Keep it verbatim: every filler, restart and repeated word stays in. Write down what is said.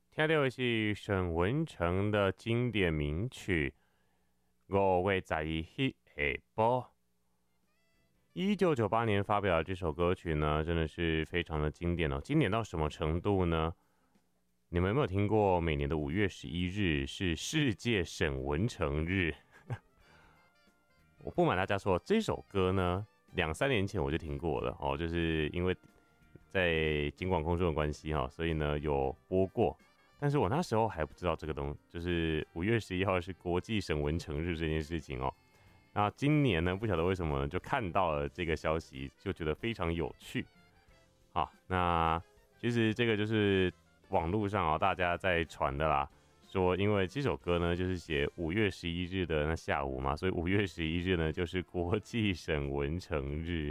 听到的是沈文程的经典名曲《五月十一日下晡》。一九九八年发表的这首歌曲呢，真的是非常的经典哦。经典到什么程度呢？你们有没有听过每年的五月十一日是世界沈文程日？我不瞒大家说，这首歌呢，两三年前我就听过了哦，就是因为在金广空中的关系哈，所以呢有播过。但是我那时候还不知道这个东，就是五月十一号是国际沈文程日这件事情哦。那今年呢，不晓得为什么就看到了这个消息，就觉得非常有趣。好，那其实这个就是网络上啊、哦、大家在传的啦，说因为这首歌呢就是写五月十一日的那下午嘛，所以五月十一日呢就是国际沈文程日。